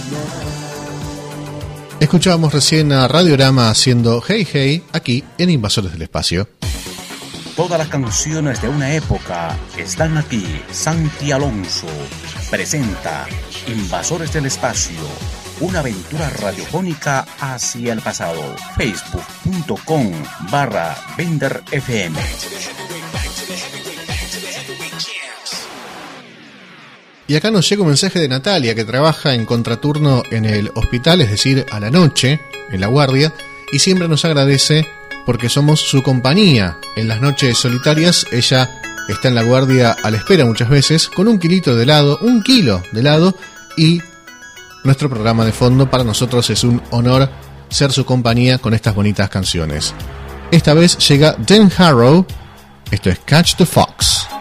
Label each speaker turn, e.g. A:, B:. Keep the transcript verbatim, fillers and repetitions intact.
A: Escuchábamos recién a Radiorama haciendo Hey Hey aquí en Invasores del Espacio.
B: Todas las canciones de una época están aquí. Santi Alonso presenta Invasores del Espacio, una aventura radiofónica hacia el pasado. Facebook.com barra Bender F M.
A: Y acá nos llega un mensaje de Natalia, que trabaja en contraturno en el hospital, es decir, a la noche, en la guardia, y siempre nos agradece porque somos su compañía. En las noches solitarias ella está en la guardia a la espera muchas veces, con un kilito de helado, un kilo de helado, y nuestro programa de fondo para nosotros es un honor ser su compañía con estas bonitas canciones. Esta vez llega Dan Harrow, esto es Catch the Fox.